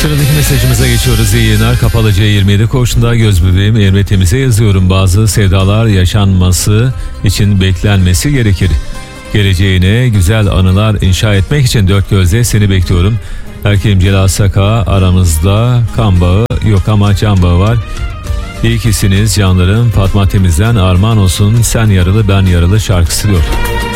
Sıradaki mesajımıza geçiyoruz. İyi yayınlar. Kapalıca 27 koğuşunda göz bebeğim Emre Temiz'e yazıyorum. Bazı sevdalar yaşanması için beklenmesi gerekir. Geleceğine güzel anılar inşa etmek için dört gözle seni bekliyorum. Erkeğim Celal Saka, aramızda kan bağı yok ama can bağı var. İyi kisiniz canlarım. Fatma Temiz'den armağan olsun sen yaralı ben yaralı şarkısı diyor.